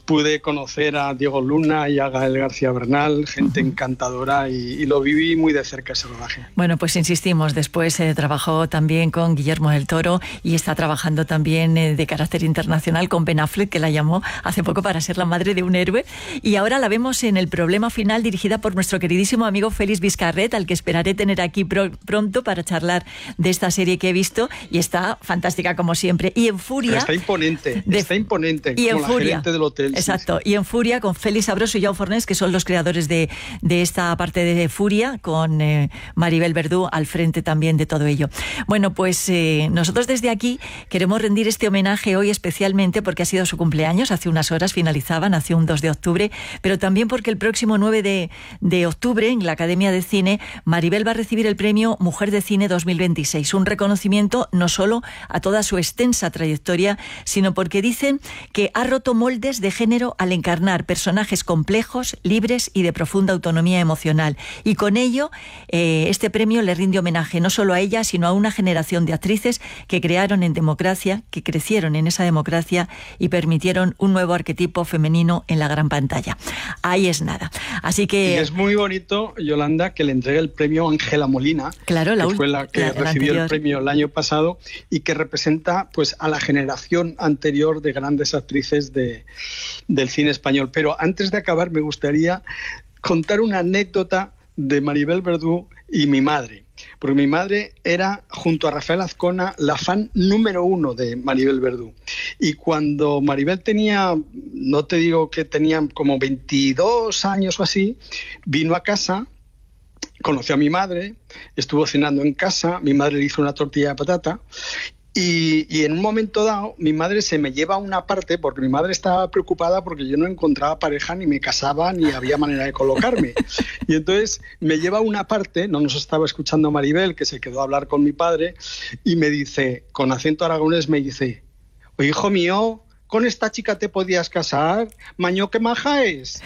pude conocer a Diego Luna y a Gael García Bernal, gente encantadora, y lo viví muy de cerca ese rodaje. Bueno, pues insistimos, después trabajó también con Guillermo del Toro y está trabajando también de carácter internacional con Ben Affleck, que la llamó hace poco para ser la madre de un héroe, y ahora la vemos en El problema final, dirigida por nuestro queridísimo amigo Félix Vizcarret, al que esperaré tener aquí pronto para charlar de esta serie que he visto, y está fantástica como siempre. Y en Furia... Pero está imponente, y en como Furia, la gerente del hotel. Exacto, sí. Y en Furia con Félix Sabroso y Joan Fornés, que son los creadores de esta parte de Furia, con Maribel Verdú al frente también de todo ello. Bueno, pues nosotros desde aquí queremos rendir este homenaje hoy especialmente porque ha sido su cumpleaños, hace unas horas finalizaba, nació un 2 de octubre, pero también porque el próximo 9 de octubre en la Academia de Cine, Maribel va a recibir el premio Mujer de Cine 2026, un reconocimiento no solo a toda su extensa trayectoria, sino porque dicen que ha roto moldes de género al encarnar personajes complejos, libres y de profunda autonomía emocional. Y con ello, este premio le rinde homenaje no solo a ella, sino a una generación de actrices que crearon en democracia, que crecieron en esa democracia y permitieron un nuevo arquetipo femenino en la gran pantalla. Ahí es nada. Así que... Y es muy bonito, Yolanda, que le entregue el premio a Ángela Molina, claro, que fue la que recibió el premio el año pasado y que representa pues a la generación anterior de grandes actrices del cine español. Pero antes de acabar me gustaría contar una anécdota de Maribel Verdú y mi madre, porque mi madre era, junto a Rafael Azcona, la fan número 1 de Maribel Verdú. Y cuando Maribel tenía, no te digo que tenía como 22 años o así, vino a casa, conoció a mi madre, estuvo cenando en casa, mi madre le hizo una tortilla de patata. Y en un momento dado, mi madre se me lleva a una parte, porque mi madre estaba preocupada porque yo no encontraba pareja, ni me casaba, ni había manera de colocarme. Y entonces me lleva a una parte, no nos estaba escuchando Maribel, que se quedó a hablar con mi padre, y me dice, con acento aragonés, me dice, oye, hijo mío, ¿con esta chica te podías casar? Maño, qué maja es.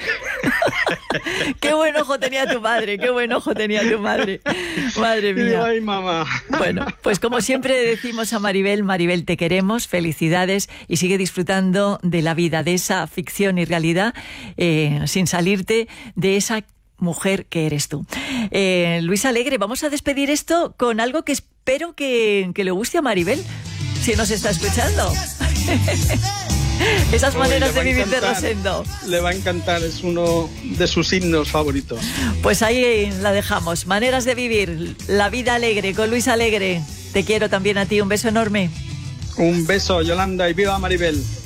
Qué buen ojo tenía tu madre, qué buen ojo tenía tu madre. Madre mía. Ay, mamá. Bueno, pues como siempre decimos a Maribel, Maribel, te queremos, felicidades y sigue disfrutando de la vida, de esa ficción y realidad, sin salirte de esa mujer que eres tú. Luis Alegre, vamos a despedir esto con algo que espero que le guste a Maribel, si nos está escuchando. Esas maneras de vivir de Rosendo. Le va a encantar, es uno de sus himnos favoritos. Pues ahí la dejamos. Maneras de vivir, la vida alegre con Luis Alegre. Te quiero también a ti, un beso enorme. Un beso, Yolanda, y viva Maribel.